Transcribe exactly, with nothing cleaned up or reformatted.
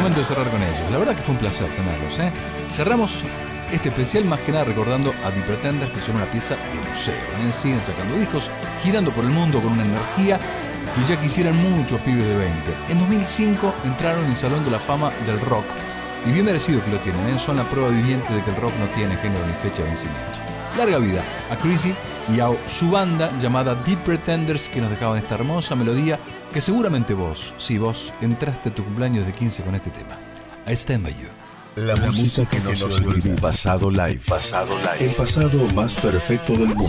momento de cerrar con ellos. La verdad que fue un placer tenerlos, ¿eh? Cerramos este especial más que nada recordando a The Pretenders, que son una pieza de museo, ¿eh? Siguen sacando discos, girando por el mundo con una energía que ya quisieran muchos pibes de veinte. En dos mil cinco entraron en el Salón de la Fama del Rock, y bien merecido que lo tienen, ¿eh? Son la prueba viviente de que el rock no tiene género ni fecha de vencimiento. Larga vida a Chrissy y a su banda llamada The Pretenders, que nos dejaban esta hermosa melodía que seguramente vos, si vos, entraste a tu cumpleaños de quince con este tema. I Stand By You. La, la música que no se olvida. Pasado live. Pasado live. El pasado más perfecto del mundo.